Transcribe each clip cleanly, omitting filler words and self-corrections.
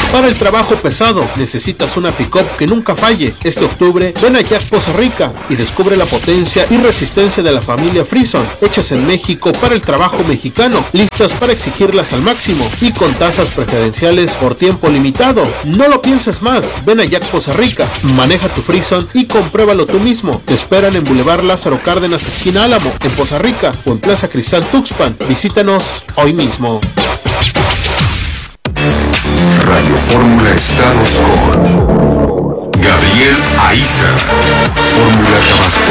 Para el trabajo pesado, necesitas una pick-up que nunca falle. Este octubre, ven a Jack Poza Rica y descubre la potencia y resistencia de la familia Frison, hechas en México para el trabajo mexicano, listas para exigirlas al máximo y con tasas preferenciales por tiempo limitado. No lo pienses más, ven a Jack Poza Rica, maneja tu Frison y compruébalo tú mismo. Te esperan en Boulevard Lázaro Cárdenas, esquina Álamo, en Poza Rica o en Plaza Cristal Tuxpan. Visítanos hoy mismo. Radio Fórmula Estados con Gabriel Aiza. Fórmula Tabasco.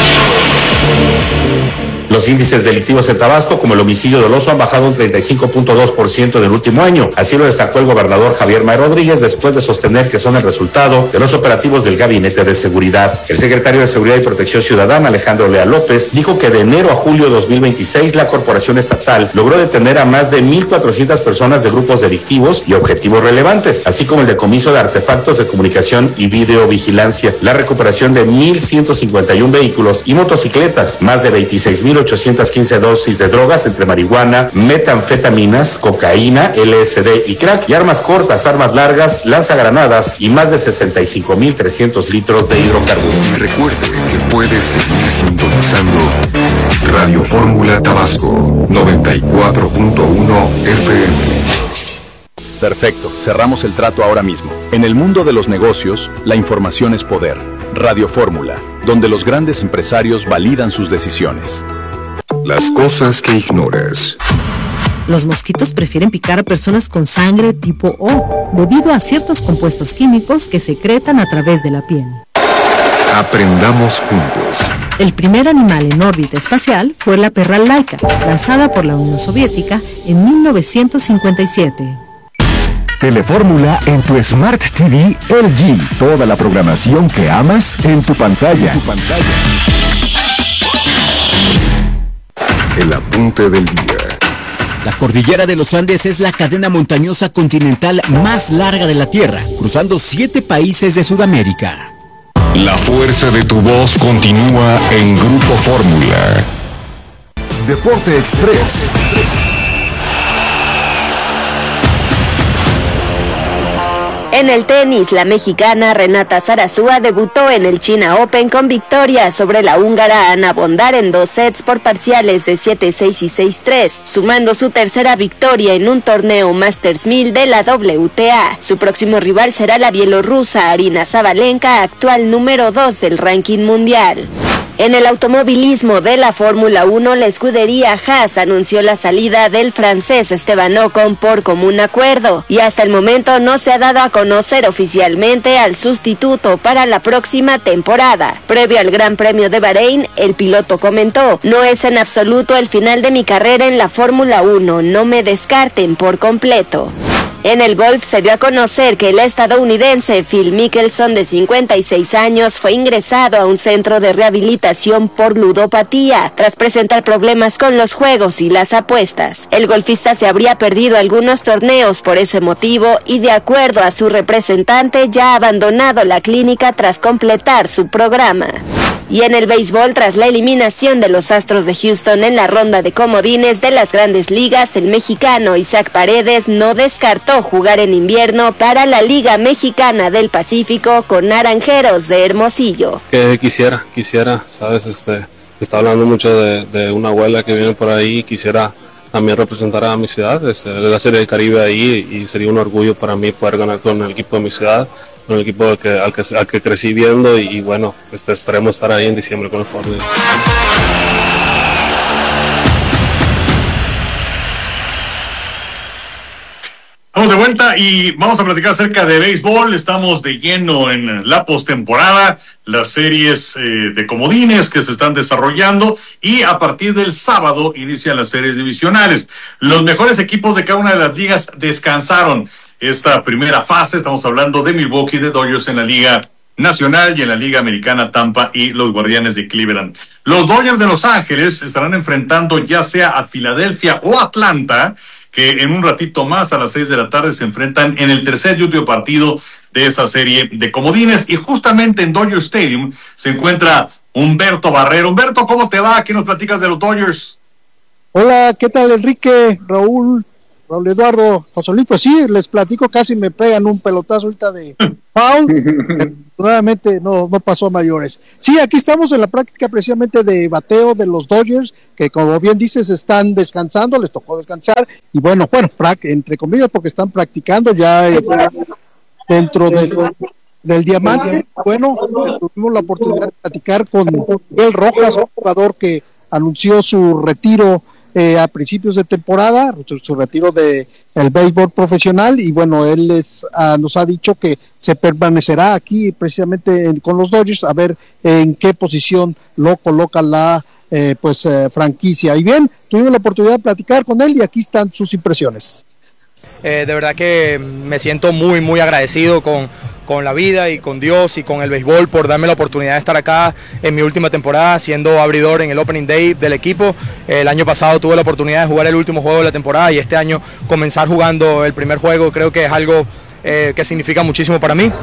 Los índices delictivos en Tabasco, como el homicidio doloso, han bajado un 35.2% en el último año. Así lo destacó el gobernador Javier May Rodríguez después de sostener que son el resultado de los operativos del Gabinete de Seguridad. El secretario de Seguridad y Protección Ciudadana, Alejandro Lea López, dijo que de enero a julio de 2026 la corporación estatal logró detener a más de 1,400 personas de grupos delictivos y objetivos relevantes, así como el decomiso de artefactos de comunicación y videovigilancia, la recuperación de 1,151 vehículos y motocicletas, más de 26,815 dosis de drogas entre marihuana, metanfetaminas, cocaína, LSD y crack, y armas cortas, armas largas, lanzagranadas y más de 65,300 litros de hidrocarburos. Y recuerde que puede seguir sintonizando Radio Fórmula Tabasco 94.1 FM. Perfecto, cerramos el trato ahora mismo. En el mundo de los negocios, la información es poder. Radio Fórmula, donde los grandes empresarios validan sus decisiones. Las cosas que ignoras. Los mosquitos prefieren picar a personas con sangre tipo O, debido a ciertos compuestos químicos que secretan a través de la piel. Aprendamos juntos. El primer animal en órbita espacial fue la perra Laika, lanzada por la Unión Soviética en 1957. Telefórmula en tu Smart TV LG. Toda la programación que amas en tu pantalla. El apunte del día. La cordillera de los Andes es la cadena montañosa continental más larga de la Tierra, cruzando 7 países de Sudamérica. La fuerza de tu voz continúa en Grupo Fórmula. Deporte Express. En el tenis, la mexicana Renata Zarazúa debutó en el China Open con victoria sobre la húngara Ana Bondar en 2 sets por parciales de 7-6 y 6-3, sumando su tercera victoria en un torneo Masters 1000 de la WTA. Su próximo rival será la bielorrusa Arina Sabalenka, actual número 2 del ranking mundial. En el automovilismo de la Fórmula 1, la escudería Haas anunció la salida del francés Esteban Ocon por común acuerdo, y hasta el momento no se ha dado a conocer oficialmente al sustituto para la próxima temporada. Previo al Gran Premio de Bahrein, el piloto comentó: "No es en absoluto el final de mi carrera en la Fórmula 1, no me descarten por completo". En el golf se dio a conocer que el estadounidense Phil Mickelson, de 56 años, fue ingresado a un centro de rehabilitación por ludopatía, tras presentar problemas con los juegos y las apuestas. El golfista se habría perdido algunos torneos por ese motivo y, de acuerdo a su representante, ya ha abandonado la clínica tras completar su programa. Y en el béisbol, tras la eliminación de los Astros de Houston en la ronda de comodines de las Grandes Ligas, el mexicano Isaac Paredes no descartó jugar en invierno para la Liga Mexicana del Pacífico con Naranjeros de Hermosillo. Que quisiera, sabes, se está hablando mucho de una abuela que viene por ahí, quisiera también representar a mi ciudad, la Serie del Caribe ahí, y sería un orgullo para mí poder ganar con el equipo de mi ciudad, con el equipo al que crecí viendo, y bueno, esperemos estar ahí en diciembre con el Ford. Vamos de vuelta y vamos a platicar acerca de béisbol. Estamos de lleno en la postemporada, las series de comodines que se están desarrollando, y a partir del sábado inician las series divisionales. Los mejores equipos de cada una de las ligas descansaron esta primera fase. Estamos hablando de Milwaukee, de Dodgers en la Liga Nacional, y en la Liga Americana Tampa y los Guardianes de Cleveland. Los Dodgers de Los Ángeles estarán enfrentando ya sea a Filadelfia o Atlanta, que en un ratito más, a las 6 de la tarde, se enfrentan en el tercer y último partido de esa serie de comodines. Y justamente en Dodger Stadium se encuentra Humberto Barrero. Humberto, ¿cómo te va? ¿Qué nos platicas de los Dodgers? Hola, ¿qué tal, Enrique, Raúl? Raúl Eduardo, José Luis, pues sí, les platico, casi me pegan un pelotazo ahorita de foul. Nuevamente no pasó a mayores. Sí, aquí estamos en la práctica precisamente de bateo de los Dodgers, que como bien dices, están descansando, les tocó descansar, y bueno, entre comillas, porque están practicando ya dentro del Diamante. Bueno, tuvimos la oportunidad de platicar con Miguel Rojas, un jugador que anunció su retiro a principios de temporada, su retiro del béisbol profesional, y bueno, él nos ha dicho que se permanecerá aquí precisamente con los Dodgers, a ver en qué posición lo coloca la franquicia. Y bien, tuvimos la oportunidad de platicar con él y aquí están sus impresiones. De verdad que me siento muy, muy agradecido con la vida y con Dios y con el béisbol por darme la oportunidad de estar acá en mi última temporada siendo abridor en el Opening Day del equipo. El año pasado tuve la oportunidad de jugar el último juego de la temporada y este año comenzar jugando el primer juego creo que es algo que significa muchísimo para mí.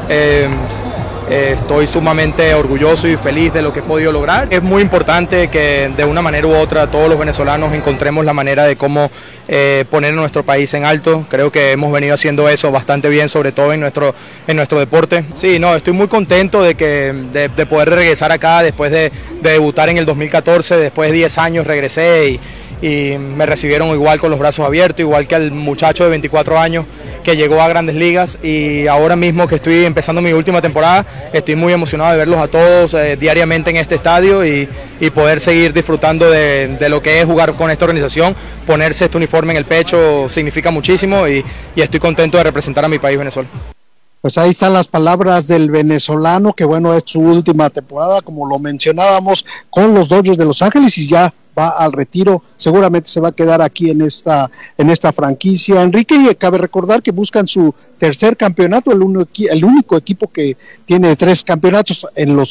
Estoy sumamente orgulloso y feliz de lo que he podido lograr. Es muy importante que de una manera u otra todos los venezolanos encontremos la manera de cómo poner a nuestro país en alto. Creo que hemos venido haciendo eso bastante bien, sobre todo en nuestro deporte. Sí, no, estoy muy contento de poder regresar acá después de debutar en el 2014, después de 10 años regresé y me recibieron igual con los brazos abiertos, igual que al muchacho de 24 años que llegó a Grandes Ligas, y ahora mismo que estoy empezando mi última temporada, estoy muy emocionado de verlos a todos diariamente en este estadio y poder seguir disfrutando de lo que es jugar con esta organización. Ponerse este uniforme en el pecho significa muchísimo y estoy contento de representar a mi país, Venezuela. Pues ahí están las palabras del venezolano, que bueno, es su última temporada, como lo mencionábamos, con los Dodgers de Los Ángeles, y ya va al retiro, seguramente se va a quedar aquí en esta franquicia, Enrique, y cabe recordar que buscan su tercer campeonato, el único equipo que tiene 3 campeonatos.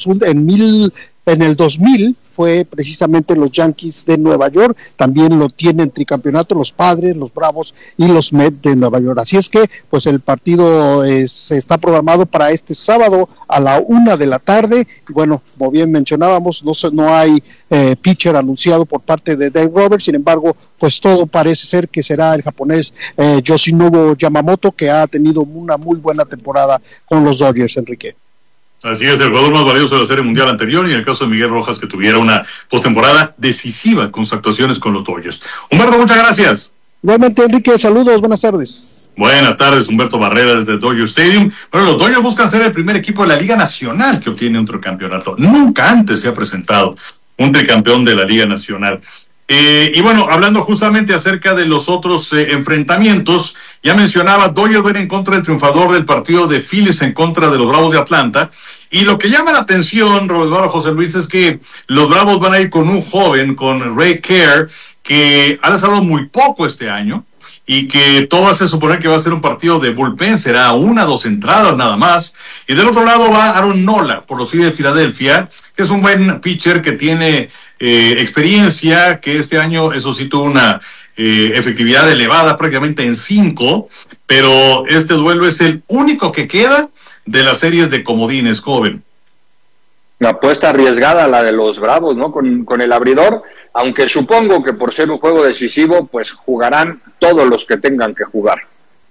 En el 2000 fue precisamente los Yankees de Nueva York, también lo tienen tricampeonato los Padres, los Bravos y los Mets de Nueva York. Así es que pues el partido se está programado para este sábado a la 1 de la tarde. Y bueno, como bien mencionábamos, no hay pitcher anunciado por parte de Dave Roberts, sin embargo, pues todo parece ser que será el japonés Yoshinobu Yamamoto, que ha tenido una muy buena temporada con los Dodgers, Enrique. Así es, el jugador más valioso de la Serie Mundial anterior, y en el caso de Miguel Rojas, que tuviera una postemporada decisiva con sus actuaciones con los Dodgers. Humberto, muchas gracias. Igualmente, Enrique, saludos, buenas tardes. Buenas tardes, Humberto Barrera desde Dodger Stadium. Bueno, los Dodgers buscan ser el primer equipo de la Liga Nacional que obtiene un tricampeonato. Nunca antes se ha presentado un tricampeón de la Liga Nacional. Y bueno, hablando justamente acerca de los otros enfrentamientos, ya mencionaba, Dodgers ven en contra del triunfador del partido de Phillies en contra de los Bravos de Atlanta, y lo que llama la atención, Roberto José Luis, es que los Bravos van a ir con un joven, con Ray Kerr, que ha lanzado muy poco este año, y que todo hace suponer que va a ser un partido de bullpen, será 1 o 2 entradas nada más. Y del otro lado va Aaron Nola, por los Phillies de Filadelfia, que es un buen pitcher que tiene experiencia, que este año, eso sí, tuvo una efectividad elevada, prácticamente en 5, pero este duelo es el único que queda de las series de comodines, joven. Una apuesta arriesgada la de los Bravos, ¿no? Con el abridor, aunque supongo que por ser un juego decisivo, pues jugarán todos los que tengan que jugar.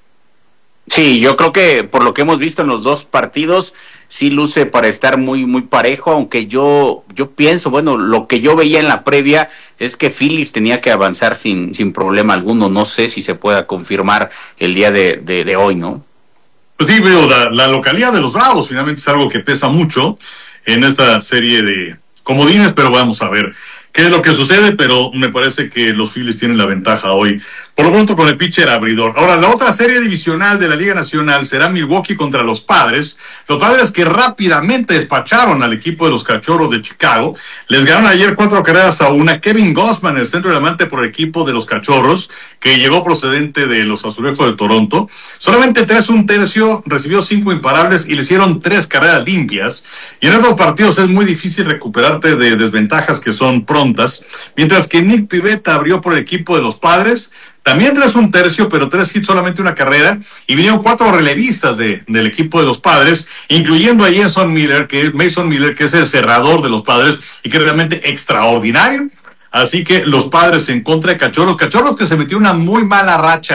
Sí, yo creo que por lo que hemos visto en los 2 partidos, sí luce para estar muy, muy parejo, aunque yo pienso, bueno, lo que yo veía en la previa es que Phillies tenía que avanzar sin problema alguno. No sé si se pueda confirmar el día de hoy, ¿no? Pues sí, veo, la localidad de los Bravos finalmente es algo que pesa mucho en esta serie de comodines, pero vamos a ver qué es lo que sucede, pero me parece que los Phillies tienen la ventaja hoy, por lo pronto con el pitcher abridor. Ahora, la otra serie divisional de la Liga Nacional será Milwaukee contra los Padres que rápidamente despacharon al equipo de los Cachorros de Chicago. Les ganaron ayer 4-1. Kevin Gausman, el centro delante por el equipo de los Cachorros, que llegó procedente de los Azulejos de Toronto. Solamente 3 1/3, recibió 5 imparables y le hicieron 3 carreras limpias. Y en estos partidos es muy difícil recuperarte de desventajas que son prontas. Mientras que Nick Pivetta abrió por el equipo de los Padres, también 3 1/3, pero 3 hits, solamente una carrera, y vinieron 4 relevistas del equipo de los Padres, incluyendo a Mason Miller, que es el cerrador de los Padres, y que es realmente extraordinario. Así que los Padres en contra de Cachorros que se metió una muy mala racha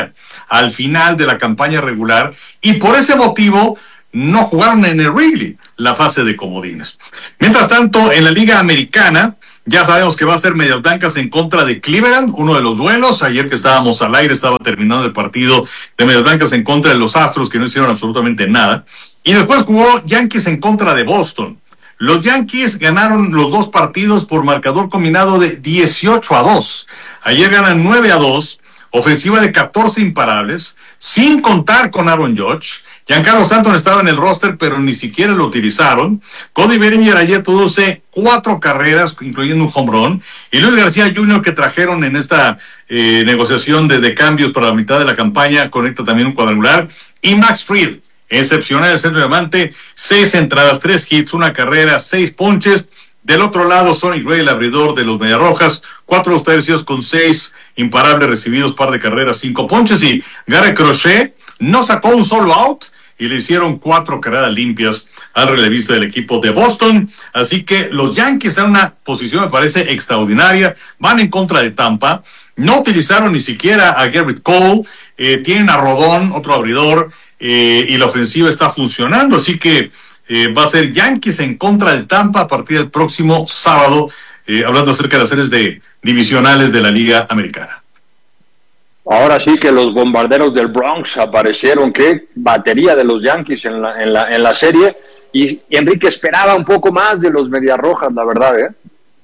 al final de la campaña regular y por ese motivo no jugaron en el Wrigley la fase de comodines. Mientras tanto, en la Liga Americana, ya sabemos que va a ser Medias Blancas en contra de Cleveland, uno de los duelos. Ayer que estábamos al aire estaba terminando el partido de Medias Blancas en contra de los Astros, que no hicieron absolutamente nada. Y después jugó Yankees en contra de Boston. Los Yankees ganaron los dos partidos por marcador combinado de 18-2. Ayer ganan 9-2, ofensiva de 14 imparables, sin contar con Aaron Judge. Giancarlo Stanton estaba en el roster, pero ni siquiera lo utilizaron. Cody Bellinger ayer produce 4 carreras, incluyendo un home run. Y Luis García Jr., que trajeron en esta negociación de cambios para la mitad de la campaña, conecta también un cuadrangular. Y Max Fried, excepcional el centro diamante, 6 entradas, 3 hits, 1 carrera, 6 ponches. Del otro lado, Sonny Gray, el abridor de los Mediarrojas, 4 2/3 con 6 imparables recibidos, par de carreras, 5 ponches. Y Garrett Crochet no sacó un solo out y le hicieron 4 carreras limpias al relevista del equipo de Boston. Así que los Yankees están en una posición, me parece, extraordinaria. Van en contra de Tampa. No utilizaron ni siquiera a Garrett Cole. Tienen a Rodón, otro abridor, y la ofensiva está funcionando. Así que va a ser Yankees en contra de Tampa a partir del próximo sábado, hablando acerca de las series divisionales de la Liga Americana. Ahora sí que los Bombarderos del Bronx aparecieron. Qué batería de los Yankees en la serie. Y Enrique esperaba un poco más de los Mediarrojas, la verdad, ¿eh?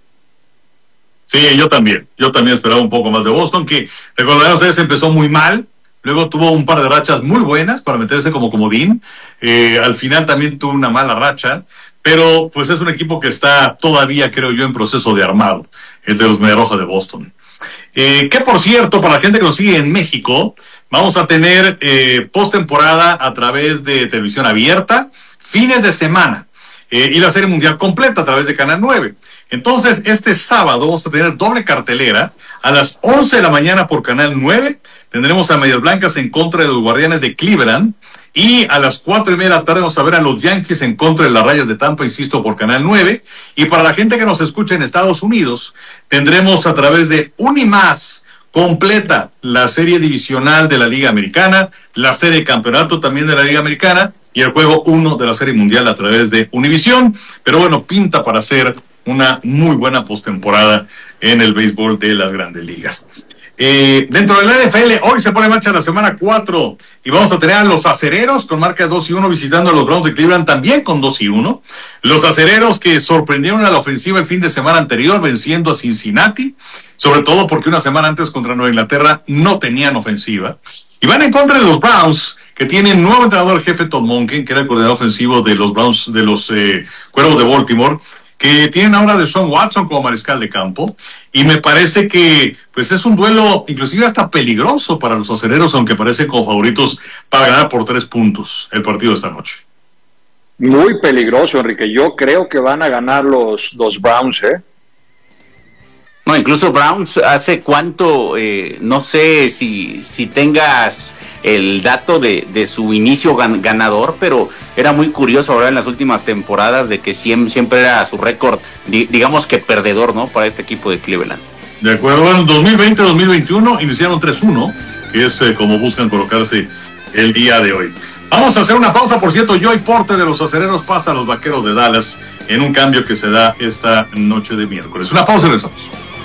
Sí, yo también esperaba un poco más de Boston, que recordarán ustedes empezó muy mal, luego tuvo un par de rachas muy buenas para meterse como comodín, al final también tuvo una mala racha, pero pues es un equipo que está todavía, creo yo, en proceso de armado, el de los Mediarrojas de Boston. Que por cierto, para la gente que nos sigue en México, vamos a tener postemporada a través de televisión abierta, fines de semana, y la Serie Mundial completa a través de Canal 9. Entonces, este sábado vamos a tener doble cartelera. A las 11 de la mañana por Canal 9 tendremos a Medias Blancas en contra de los Guardianes de Cleveland. Y a las 4:30 de la tarde vamos a ver a los Yankees en contra de las Rayas de Tampa, insisto, por Canal 9. Y para la gente que nos escucha en Estados Unidos, tendremos a través de Unimás completa la serie divisional de la Liga Americana, la serie de campeonato también de la Liga Americana y el juego 1 de la Serie Mundial a través de Univisión. Pero bueno, pinta para ser una muy buena postemporada en el béisbol de las Grandes Ligas. Dentro de la NFL, hoy se pone en marcha la semana 4 y vamos a tener a los Acereros con marca 2-1 visitando a los Browns de Cleveland también con 2-1. Los Acereros que sorprendieron a la ofensiva el fin de semana anterior venciendo a Cincinnati, sobre todo porque una semana antes contra Nueva Inglaterra no tenían ofensiva. Y van en contra de los Browns, que tienen nuevo entrenador jefe Todd Monken, que era el coordinador ofensivo de los Browns, de los Cuervos de Baltimore, que tienen ahora de Sean Watson como mariscal de campo, y me parece que pues es un duelo inclusive hasta peligroso para los Acereros, aunque parecen como favoritos para ganar por 3 puntos el partido de esta noche. Muy peligroso, Enrique. Yo creo que van a ganar los Browns, ¿eh? No, incluso Browns hace cuánto, no sé si tengas el dato de su inicio ganador, pero era muy curioso ahora en las últimas temporadas de que siempre era su récord, digamos que perdedor, ¿no? Para este equipo de Cleveland. De acuerdo, en 2020-2021 iniciaron 3-1, que es como buscan colocarse el día de hoy. Vamos a hacer una pausa, por cierto. Joey Porter de los Acereros pasa a los Vaqueros de Dallas en un cambio que se da esta noche de miércoles. Una pausa y regresamos.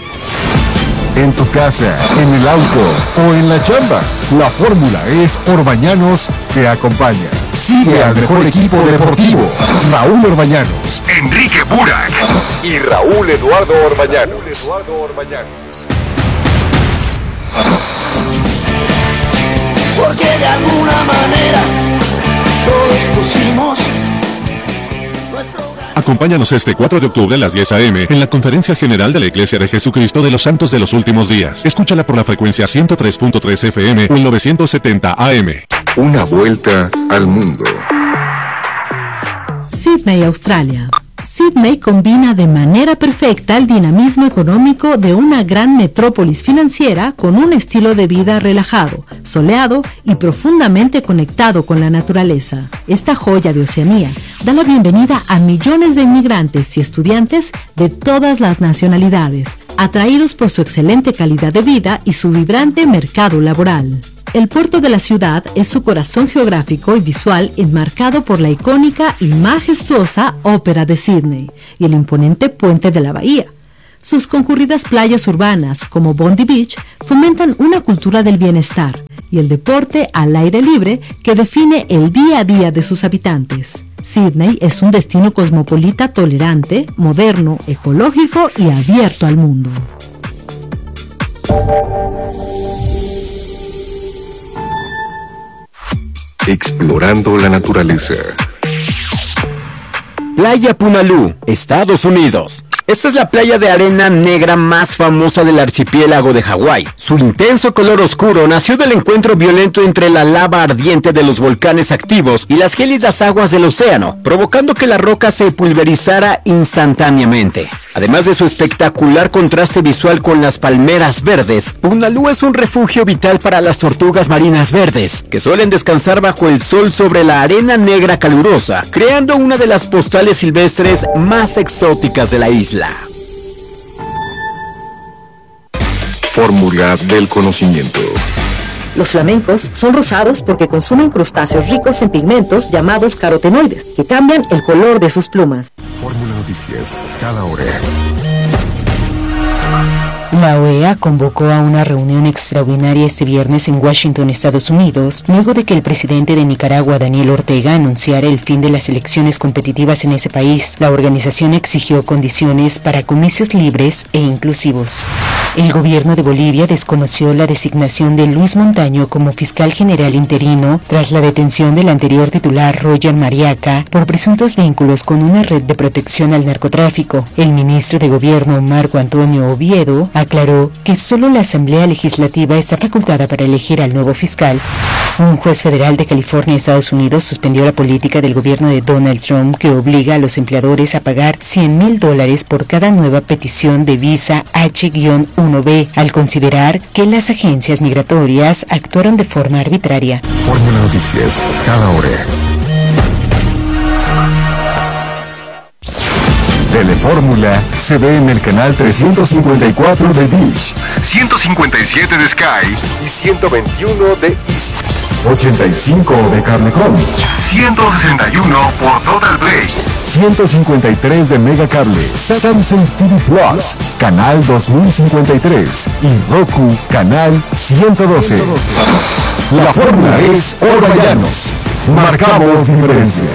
En tu casa, en el auto o en la chamba, la fórmula es Orbañanos te acompaña. Sigue al mejor equipo deportivo, Raúl Orbañanos, Enrique Burak y Raúl Eduardo Orbañanos. Porque de alguna manera todos pusimos nuestro... Acompáñanos este 4 de octubre a las 10 a.m. en la Conferencia General de la Iglesia de Jesucristo de los Santos de los Últimos Días. Escúchala por la frecuencia 103.3 FM o el 970 AM. Una vuelta al mundo. Sydney, Australia. Sydney combina de manera perfecta el dinamismo económico de una gran metrópolis financiera con un estilo de vida relajado, soleado y profundamente conectado con la naturaleza. Esta joya de Oceanía da la bienvenida a millones de inmigrantes y estudiantes de todas las nacionalidades, atraídos por su excelente calidad de vida y su vibrante mercado laboral. El puerto de la ciudad es su corazón geográfico y visual enmarcado por la icónica y majestuosa Ópera de Sídney y el imponente Puente de la Bahía. Sus concurridas playas urbanas, como Bondi Beach, fomentan una cultura del bienestar y el deporte al aire libre que define el día a día de sus habitantes. Sídney es un destino cosmopolita tolerante, moderno, ecológico y abierto al mundo. Explorando la naturaleza. Playa Punalú, Estados Unidos. Esta es la playa de arena negra más famosa del archipiélago de Hawái. Su intenso color oscuro nació del encuentro violento entre la lava ardiente de los volcanes activos y las gélidas aguas del océano, provocando que la roca se pulverizara instantáneamente. Además de su espectacular contraste visual con las palmeras verdes, Punalú es un refugio vital para las tortugas marinas verdes, que suelen descansar bajo el sol sobre la arena negra calurosa, creando una de las postales silvestres más exóticas de la isla. Fórmula del conocimiento. Los flamencos son rosados porque consumen crustáceos ricos en pigmentos llamados carotenoides, que cambian el color de sus plumas. Fórmula Noticias, cada hora. La OEA convocó a una reunión extraordinaria este viernes en Washington, Estados Unidos, luego de que el presidente de Nicaragua, Daniel Ortega, anunciara el fin de las elecciones competitivas en ese país. La organización exigió condiciones para comicios libres e inclusivos. El gobierno de Bolivia desconoció la designación de Luis Montaño como fiscal general interino tras la detención del anterior titular Roger Mariaca por presuntos vínculos con una red de protección al narcotráfico. El ministro de Gobierno, Marco Antonio Oviedo, aclaró que solo la Asamblea Legislativa está facultada para elegir al nuevo fiscal. Un juez federal de California, Estados Unidos, suspendió la política del gobierno de Donald Trump que obliga a los empleadores a pagar $100,000 por cada nueva petición de visa H-1B, al considerar que las agencias migratorias actuaron de forma arbitraria. Fórmula Noticias, cada hora. Telefórmula se ve en el canal 354 de Dish, 157 de Sky y 121 de Easy. 85 de Carlecom, 161 por Total Play, 153 de Megacable, Samsung TV Plus, canal 2053 y Roku, canal 112. La fórmula es Orbañanos. Marcamos diferencia.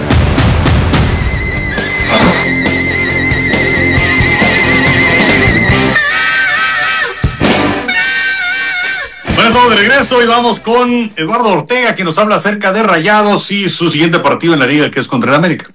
Bueno, estamos de regreso y vamos con Eduardo Ortega, que nos habla acerca de Rayados y su siguiente partido en la liga, que es contra el América.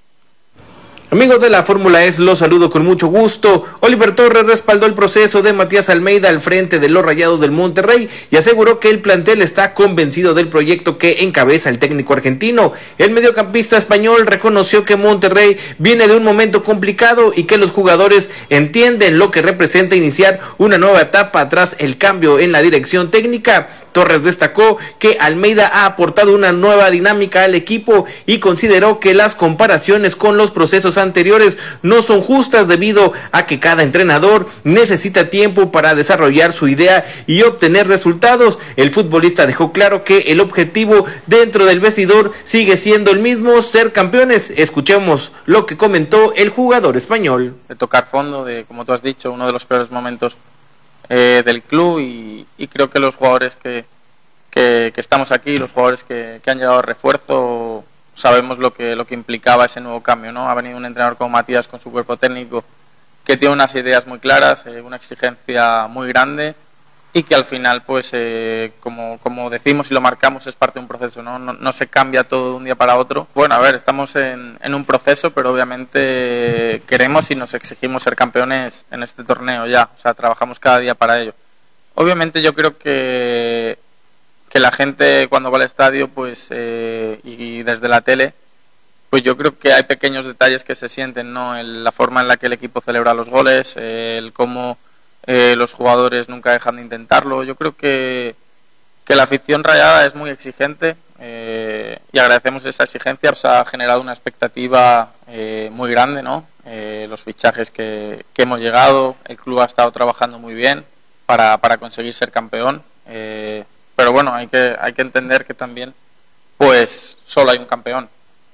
Amigos de la Fórmula E, los saludo con mucho gusto. Oliver Torres respaldó el proceso de Matías Almeida al frente de los Rayados del Monterrey y aseguró que el plantel está convencido del proyecto que encabeza el técnico argentino. El mediocampista español reconoció que Monterrey viene de un momento complicado y que los jugadores entienden lo que representa iniciar una nueva etapa tras el cambio en la dirección técnica. Torres destacó que Almeida ha aportado una nueva dinámica al equipo y consideró que las comparaciones con los procesos anteriores no son justas debido a que cada entrenador necesita tiempo para desarrollar su idea y obtener resultados. El futbolista dejó claro que el objetivo dentro del vestidor sigue siendo el mismo, ser campeones. Escuchemos lo que comentó el jugador español. De tocar fondo, de, como tú has dicho, uno de los peores momentos del club y creo que los jugadores que estamos aquí, los jugadores que han llegado a refuerzo, sabemos lo que implicaba ese nuevo cambio, ¿no? Ha venido un entrenador como Matías con su cuerpo técnico que tiene unas ideas muy claras, una exigencia muy grande y que al final, pues, como decimos y lo marcamos, es parte de un proceso, ¿no? No se cambia todo de un día para otro. Bueno, a ver, estamos en un proceso, pero obviamente queremos y nos exigimos ser campeones en este torneo ya, o sea, trabajamos cada día para ello. Obviamente yo creo que la gente cuando va al estadio, pues, y desde la tele, pues yo creo que hay pequeños detalles que se sienten, ¿no? La forma en la que el equipo celebra los goles, el cómo los jugadores nunca dejan de intentarlo. Yo creo que la afición rayada es muy exigente y agradecemos esa exigencia. Nos ha generado una expectativa muy grande, ¿no? Los fichajes que hemos llegado, el club ha estado trabajando muy bien para conseguir ser campeón. bueno, hay que entender que también pues solo hay un campeón.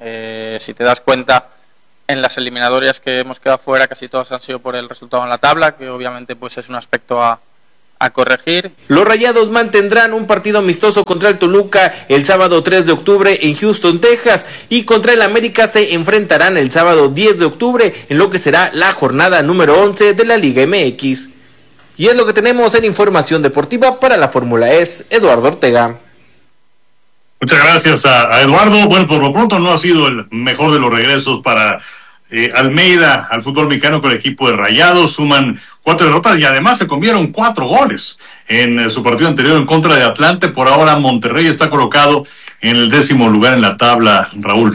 Si te das cuenta, en las eliminatorias que hemos quedado fuera casi todas han sido por el resultado en la tabla, que obviamente pues es un aspecto a corregir. Los Rayados mantendrán un partido amistoso contra el Toluca el sábado 3 de octubre en Houston, Texas, y contra el América se enfrentarán el sábado 10 de octubre en lo que será la jornada número 11 de la Liga MX. Y es lo que tenemos en información deportiva. Para la Fórmula E, Eduardo Ortega. Muchas gracias a Eduardo. Bueno, por lo pronto no ha sido el mejor de los regresos para Almeida al fútbol mexicano con el equipo de Rayados. Suman 4 derrotas y además se comieron 4 goles en su partido anterior en contra de Atlante. Por ahora Monterrey está colocado en el 10º lugar en la tabla, Raúl.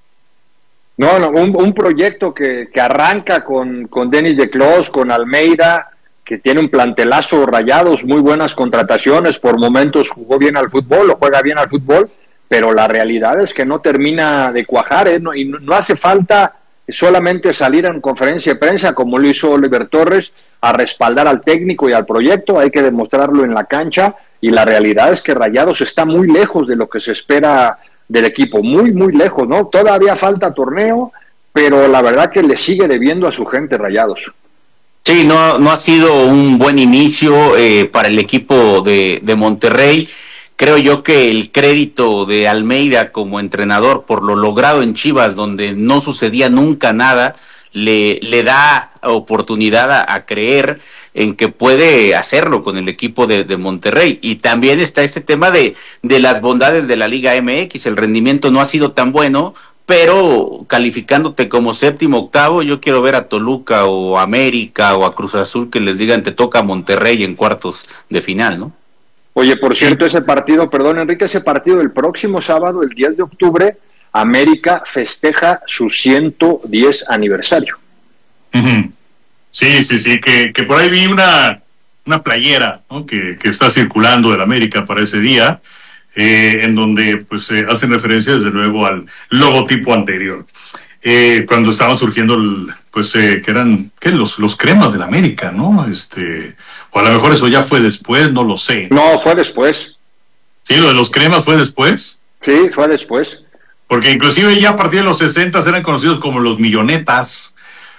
No, un proyecto que arranca con Denis de Clos, con Almeida, que tiene un plantelazo. Rayados, muy buenas contrataciones, por momentos jugó bien al fútbol, o juega bien al fútbol, pero la realidad es que no termina de cuajar, y no hace falta solamente salir en conferencia de prensa, como lo hizo Oliver Torres, a respaldar al técnico y al proyecto. Hay que demostrarlo en la cancha, y la realidad es que Rayados está muy lejos de lo que se espera del equipo, muy, muy lejos, ¿no? Todavía falta torneo, pero la verdad que le sigue debiendo a su gente Rayados. Sí, no ha sido un buen inicio para el equipo de Monterrey. Creo yo que el crédito de Almeida como entrenador por lo logrado en Chivas, donde no sucedía nunca nada, le da oportunidad a creer en que puede hacerlo con el equipo de Monterrey. Y también está este tema de las bondades de la Liga MX. El rendimiento no ha sido tan bueno, pero calificándote como 7º, 8º, yo quiero ver a Toluca o América o a Cruz Azul que les digan te toca Monterrey en cuartos de final, ¿no? Oye, por cierto, ese partido el próximo sábado, el 10 de octubre, América festeja su 110 aniversario. Uh-huh. Sí, que por ahí vi una playera, ¿no? que está circulando del América para ese día, en donde pues hacen referencia desde luego al logotipo anterior. Cuando estaban surgiendo que eran los cremas del América, ¿no? O a lo mejor eso ya fue después, no lo sé. No, fue después. ¿Sí, lo de los cremas fue después? Sí, fue después. Porque inclusive ya a partir de los 60 eran conocidos como los millonetas,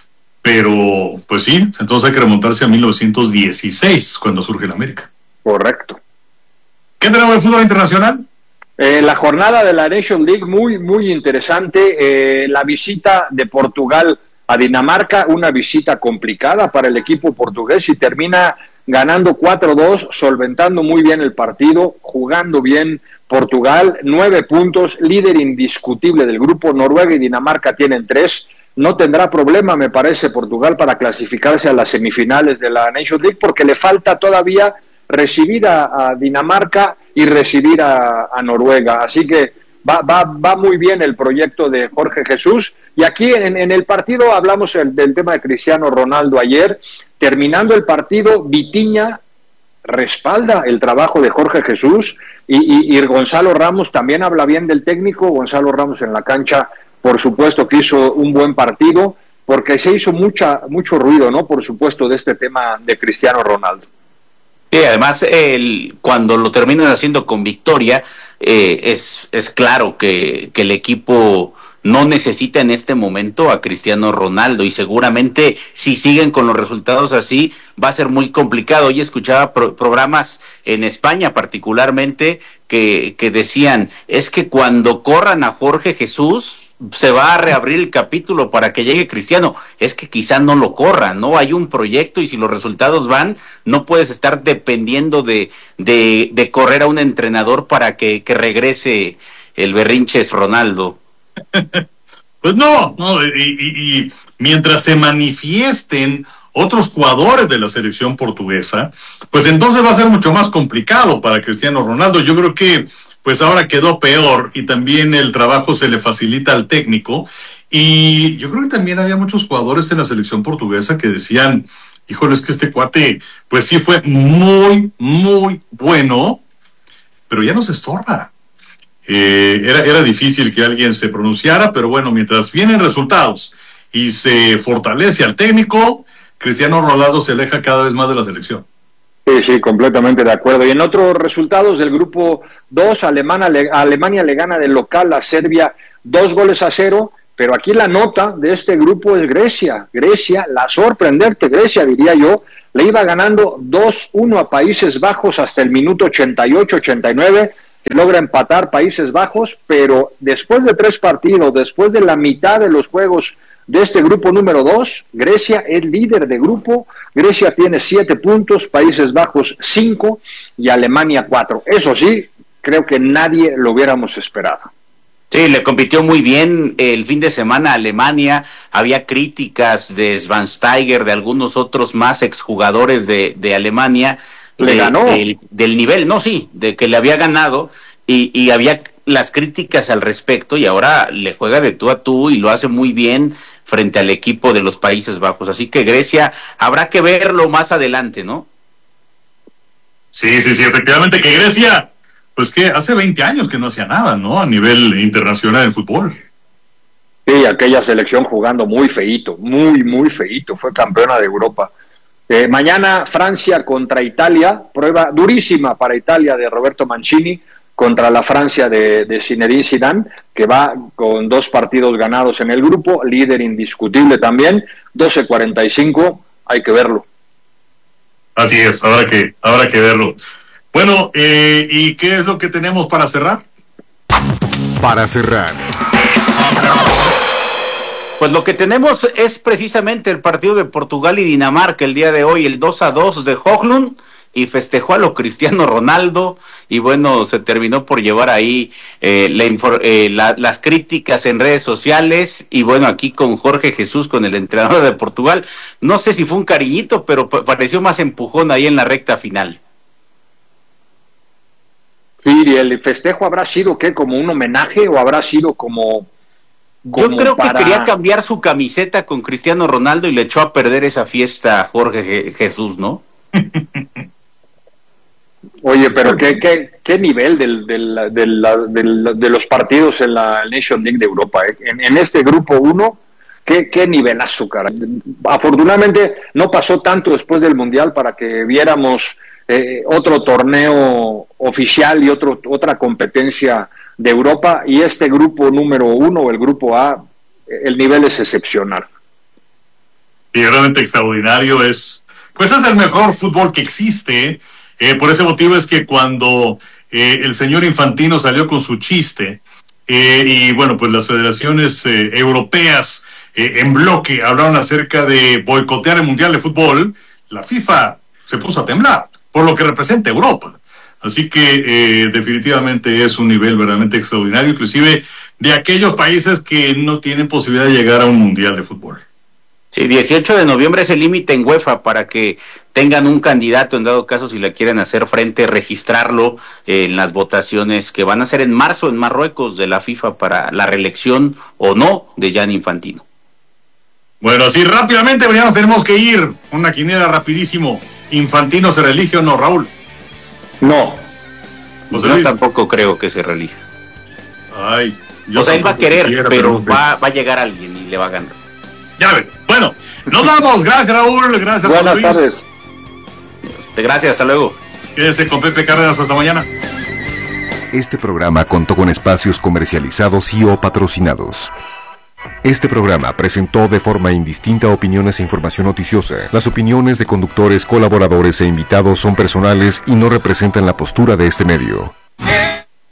pero pues sí, entonces hay que remontarse a 1916, cuando surge el América. Correcto. ¿Qué tenemos de fútbol internacional? La jornada de la Nation League muy, muy interesante. La visita de Portugal a Dinamarca, una visita complicada para el equipo portugués, y termina ganando 4-2, solventando muy bien el partido, jugando bien Portugal, 9 puntos, líder indiscutible del grupo. Noruega y Dinamarca tienen 3. No tendrá problema, me parece, Portugal para clasificarse a las semifinales de la Nation League, porque le falta todavía recibir a Dinamarca y recibir a Noruega. Así que va muy bien el proyecto de Jorge Jesús. Y aquí en el partido hablamos del tema de Cristiano Ronaldo ayer. Terminando el partido, Vitinha respalda el trabajo de Jorge Jesús, y Gonzalo Ramos también habla bien del técnico. Gonzalo Ramos en la cancha, por supuesto que hizo un buen partido, porque se hizo mucho ruido, ¿no? Por supuesto, de este tema de Cristiano Ronaldo. Sí, además, cuando lo terminan haciendo con victoria, es claro que el equipo no necesita en este momento a Cristiano Ronaldo, y seguramente si siguen con los resultados así va a ser muy complicado. Hoy escuchaba programas en España particularmente que decían, es que cuando corran a Jorge Jesús se va a reabrir el capítulo para que llegue Cristiano. Es que quizá no lo corran, ¿no? Hay un proyecto, y si los resultados van, no puedes estar dependiendo de correr a un entrenador para que regrese el berrinches Ronaldo. Pues no, y mientras se manifiesten otros jugadores de la selección portuguesa, pues entonces va a ser mucho más complicado para Cristiano Ronaldo. Yo creo que pues ahora quedó peor, y también el trabajo se le facilita al técnico. Y yo creo que también había muchos jugadores en la selección portuguesa que decían, híjole, es que este cuate pues sí fue muy, muy bueno, pero ya nos estorba. Era difícil que alguien se pronunciara, pero bueno, mientras vienen resultados y se fortalece al técnico, Cristiano Ronaldo se aleja cada vez más de la selección. Sí, completamente de acuerdo. Y en otros resultados del grupo 2, Alemania le gana de local a Serbia 2-0, pero aquí la nota de este grupo es Grecia. Grecia, la sorprendente Grecia, diría yo, le iba ganando 2-1 a Países Bajos hasta el minuto 88-89, que logra empatar Países Bajos, pero después de 3 partidos, después de la mitad de los juegos de este grupo número 2, Grecia es líder de grupo. Grecia tiene 7 puntos, Países Bajos 5 y Alemania 4. Eso sí, creo que nadie lo hubiéramos esperado. Sí, le compitió muy bien el fin de semana a Alemania. Había críticas de Schweinsteiger, de algunos otros más exjugadores de Alemania. Le ganó. Del nivel, no, sí, de que le había ganado y había las críticas al respecto, y ahora le juega de tú a tú y lo hace muy bien frente al equipo de los Países Bajos. Así que Grecia habrá que verlo más adelante, ¿no? Sí, efectivamente que Grecia, pues que hace 20 años que no hacía nada, ¿no? A nivel internacional en fútbol. Sí, aquella selección jugando muy feíto, muy feíto, fue campeona de Europa. Mañana Francia contra Italia, prueba durísima para Italia de Roberto Mancini, contra la Francia de Zinedine Zidane, que va con 2 partidos ganados en el grupo, líder indiscutible también, 12:45, hay que verlo. Así es, habrá que verlo. Bueno, ¿y qué es lo que tenemos para cerrar? Para cerrar. Pues lo que tenemos es precisamente el partido de Portugal y Dinamarca el día de hoy, el 2-2 de Højlund, y festejó a lo Cristiano Ronaldo, y bueno, se terminó por llevar ahí las críticas en redes sociales, y bueno, aquí con Jorge Jesús, con el entrenador de Portugal, no sé si fue un cariñito, pero pareció más empujón ahí en la recta final. Sí, ¿y el festejo habrá sido qué, como un homenaje o habrá sido como yo creo que quería cambiar su camiseta con Cristiano Ronaldo y le echó a perder esa fiesta a Jorge Jesús, ¿no? Oye, pero qué nivel de los partidos en la Nation League de Europa, ¿eh? En este grupo 1, qué nivelazo, cara. Afortunadamente no pasó tanto después del Mundial para que viéramos otro torneo oficial y otra competencia de Europa, y este grupo número 1, el grupo A, el nivel es excepcional. Y realmente extraordinario, pues es el mejor fútbol que existe. Por ese motivo es que cuando el señor Infantino salió con su chiste, y bueno, pues las federaciones europeas en bloque hablaron acerca de boicotear el Mundial de Fútbol, la FIFA se puso a temblar por lo que representa Europa. Así que definitivamente es un nivel verdaderamente extraordinario, inclusive de aquellos países que no tienen posibilidad de llegar a un Mundial de Fútbol. Sí, 18 de noviembre es el límite en UEFA para que tengan un candidato, en dado caso si le quieren hacer frente, registrarlo en las votaciones que van a hacer en marzo en Marruecos de la FIFA para la reelección o no de Gianni Infantino. Bueno, así rápidamente, ya nos tenemos que ir. Una quiniela rapidísimo. ¿Infantino se reelige o no, Raúl? No. Yo tampoco creo que se reelija. Ay, o sea, él va a querer, pero va a llegar alguien y le va a ganar. Ya ven. Bueno, nos vamos. Gracias, Raúl. Gracias, buenas Luis. Tardes. Gracias, hasta luego. Quédese con Pepe Cárdenas, hasta mañana. Este programa contó con espacios comercializados y o patrocinados. Este programa presentó de forma indistinta opiniones e información noticiosa. Las opiniones de conductores, colaboradores e invitados son personales y no representan la postura de este medio.